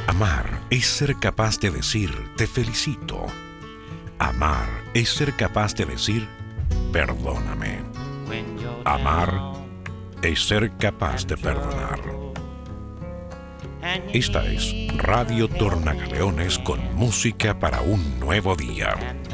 Amar es ser capaz de decir te felicito. Amar es ser capaz de decir perdóname. Amar es ser capaz de perdonar. Esta es Radio Tornagaleones con música para un nuevo día.